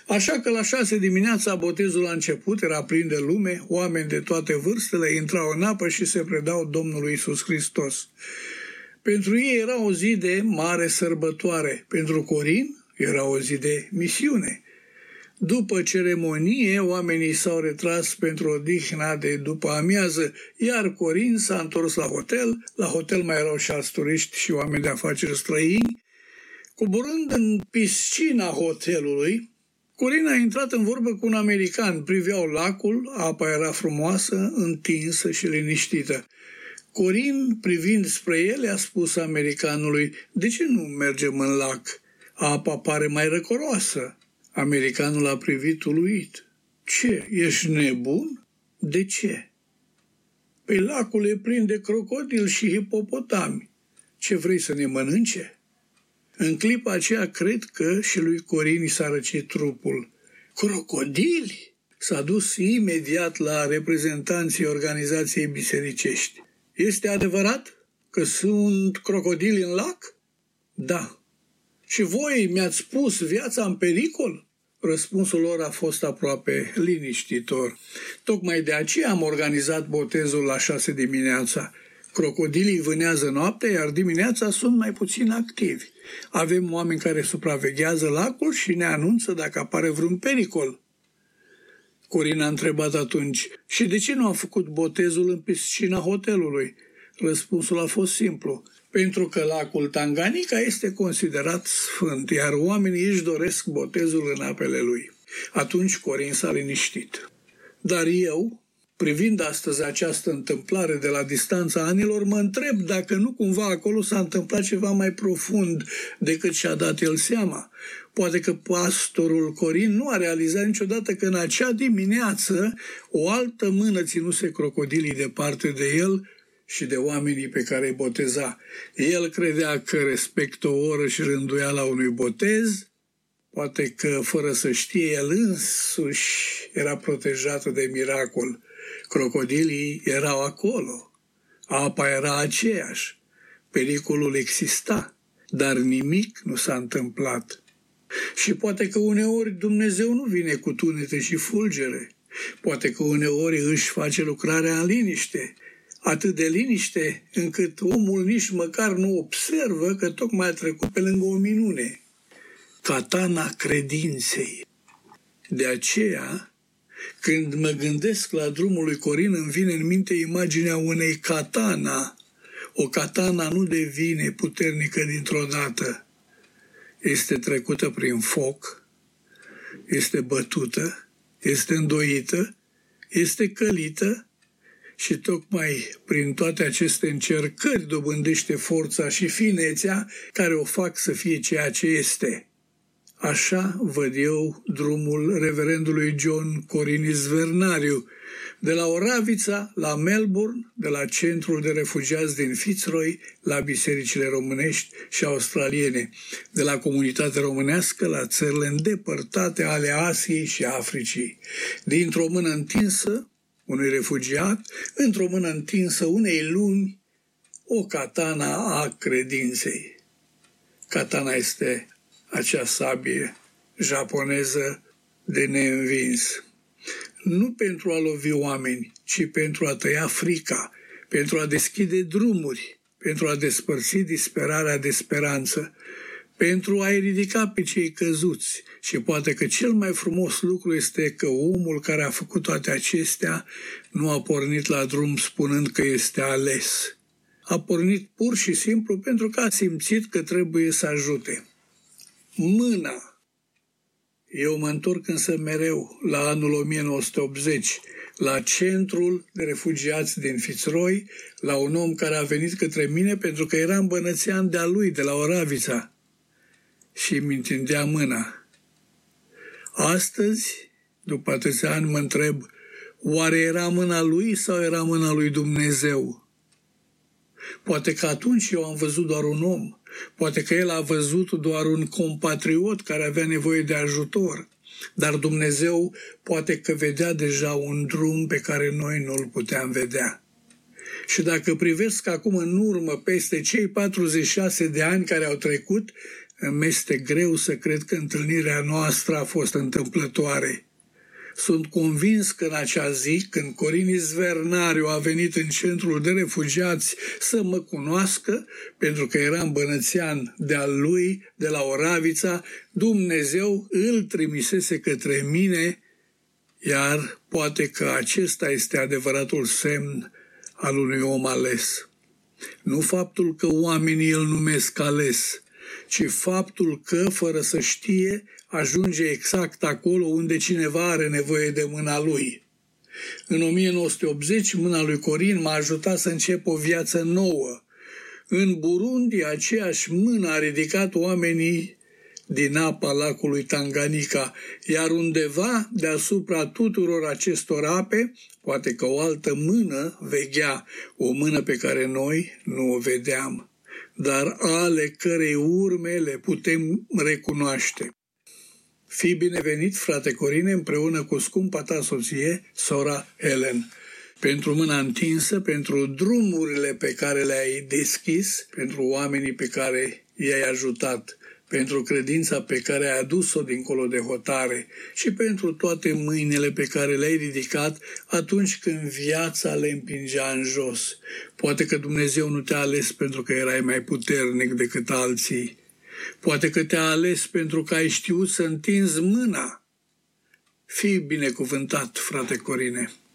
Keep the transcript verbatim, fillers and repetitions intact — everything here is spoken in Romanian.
Așa că la șase dimineața botezul a început, era plin de lume, oameni de toate vârstele intrau în apă și se predau Domnului Iisus Hristos. Pentru ei era o zi de mare sărbătoare, pentru Corin era o zi de misiune. După ceremonie, oamenii s-au retras pentru odihna de după amiază, iar Corin s-a întors la hotel. La hotel mai erau și alți turiști și oameni de afaceri străini. Coborând în piscina hotelului, Corin a intrat în vorbă cu un american. Priveau lacul, apa era frumoasă, întinsă și liniștită. Corin, privind spre ele, a spus americanului: "De ce nu mergem în lac? Apa pare mai răcoroasă." Americanul a privit uluit. "Ce, ești nebun? De ce?" "Păi lacul e plin de crocodili și hipopotami. Ce, vrei să ne mănânce?" În clipa aceea cred că și lui Corin i s-a răcit trupul. "Crocodili?" S-a dus imediat la reprezentanții organizației bisericești. "Este adevărat că sunt crocodili în lac?" "Da." "Și voi mi-ați pus viața în pericol?" Răspunsul lor a fost aproape liniștitor. "Tocmai de aceea am organizat botezul la șase dimineața. Crocodilii vânează noaptea, iar dimineața sunt mai puțin activi. Avem oameni care supraveghează lacul și ne anunță dacă apare vreun pericol." Corin a întrebat atunci: "Și de ce nu a făcut botezul în piscina hotelului?" Răspunsul a fost simplu: "Pentru că lacul Tanganica este considerat sfânt, iar oamenii își doresc botezul în apele lui." Atunci Corin s-a liniștit. Dar eu, privind astăzi această întâmplare de la distanța anilor, mă întreb dacă nu cumva acolo s-a întâmplat ceva mai profund decât și-a dat el seama. Poate că pastorul Corin nu a realizat niciodată că în acea dimineață o altă mână ținuse crocodilii departe de el și de oamenii pe care îi boteza. El credea că respectă o oră și rânduiala unui botez, poate că, fără să știe, el însuși era protejat de miracol. Crocodilii erau acolo, apa era aceeași, pericolul exista, dar nimic nu s-a întâmplat. Și poate că uneori Dumnezeu nu vine cu tunete și fulgere, poate că uneori își face lucrarea în liniște, atât de liniște încât omul nici măcar nu observă că tocmai a trecut pe lângă o minune. Katana credinței. De aceea, când mă gândesc la drumul lui Corin, îmi vine în minte imaginea unei katana. O katana nu devine puternică dintr-o dată. Este trecută prin foc, este bătută, este îndoită, este călită și tocmai prin toate aceste încercări dobândește forța și finețea care o fac să fie ceea ce este. Așa văd eu drumul reverendului John Corin Izvernariu, de la Oravița la Melbourne, de la centrul de refugiați din Fitzroy la bisericile românești și australiene, de la comunitatea românească la țările îndepărtate ale Asiei și Africii, dintr-o mână întinsă unui refugiat, într-o mână întinsă unei lumi, o katana a credinței. Katana este acea sabie japoneză de neînvins. Nu pentru a lovi oameni, ci pentru a tăia frica, pentru a deschide drumuri, pentru a despărți disperarea de speranță, pentru a-i ridica pe cei căzuți. Și poate că cel mai frumos lucru este că omul care a făcut toate acestea nu a pornit la drum spunând că este ales. A pornit pur și simplu pentru că a simțit că trebuie să ajute. Mâna. Eu mă întorc însă mereu la anul o mie nouă sute optzeci, la centrul de refugiați din Fitzroy, la un om care a venit către mine pentru că eram bănățean de-a lui, de la Oravița, și îmi întindea mâna. Astăzi, după atâția ani, mă întreb, oare era mâna lui sau era mâna lui Dumnezeu? Poate că atunci eu am văzut doar un om, poate că el a văzut doar un compatriot care avea nevoie de ajutor, dar Dumnezeu poate că vedea deja un drum pe care noi nu-l puteam vedea. Și dacă privesc acum în urmă peste cei patruzeci și șase de ani care au trecut, îmi este greu să cred că întâlnirea noastră a fost întâmplătoare. Sunt convins că în acea zi, când Corin Zvernariu a venit în centrul de refugiați să mă cunoască, pentru că eram bănățean de-al lui, de la Oravița, Dumnezeu îl trimisese către mine, iar poate că acesta este adevăratul semn al unui om ales. Nu faptul că oamenii îl numesc ales, ci faptul că, fără să știe, ajunge exact acolo unde cineva are nevoie de mâna lui. În o mie nouă sute optzeci, mâna lui Corin m-a ajutat să încep o viață nouă. În Burundi, aceeași mână a ridicat oamenii din apa lacului Tanganyika, iar undeva deasupra tuturor acestor ape, poate că o altă mână veghea, o mână pe care noi nu o vedeam, dar ale cărei urme le putem recunoaște. Fii binevenit, frate Corine, împreună cu scumpa ta soție, sora Helen, pentru mâna întinsă, pentru drumurile pe care le-ai deschis, pentru oamenii pe care i-ai ajutat, pentru credința pe care ai adus-o dincolo de hotare și pentru toate mâinile pe care le-ai ridicat atunci când viața le împingea în jos. Poate că Dumnezeu nu te-a ales pentru că erai mai puternic decât alții. Poate că te-a ales pentru că ai știut să întinzi mâna. Fii binecuvântat, frate Corine.